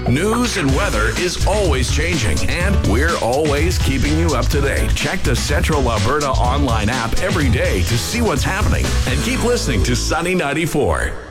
News and weather is always changing, and we're always keeping you up to date. Check the Central Alberta online app every day to see what's happening, and keep listening to Sunny 94.